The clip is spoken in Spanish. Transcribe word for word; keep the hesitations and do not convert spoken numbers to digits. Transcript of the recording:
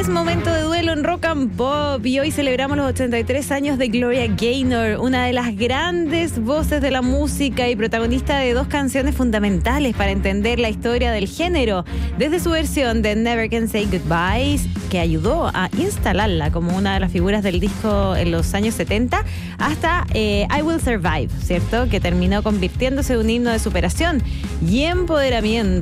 Es momento de duelo en Rock and Pop y hoy celebramos los ochenta y tres años de Gloria Gaynor, una de las grandes voces de la música y protagonista de dos canciones fundamentales para entender la historia del género, desde su versión de Never Can Say Goodbye, que ayudó a instalarla como una de las figuras del disco en los años setenta, hasta eh, I Will Survive, ¿cierto? Que terminó convirtiéndose en un himno de superación y empoderamiento